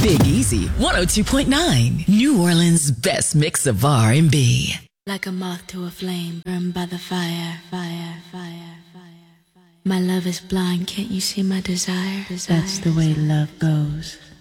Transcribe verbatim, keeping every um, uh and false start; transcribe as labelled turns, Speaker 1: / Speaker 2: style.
Speaker 1: Big Easy, one oh two point nine. New Orleans' best mix of R and B.
Speaker 2: Like a moth to a flame, burned by the fire, fire, fire, fire, fire. My love is blind, can't you see my desire? desire.
Speaker 3: That's the way love goes.